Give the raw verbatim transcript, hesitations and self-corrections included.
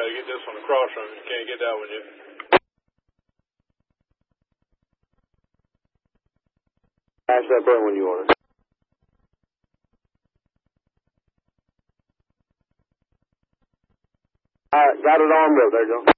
got to get this one across from you. You can't get that one yet. Mash that button when you order. All right, got it on there. There you go.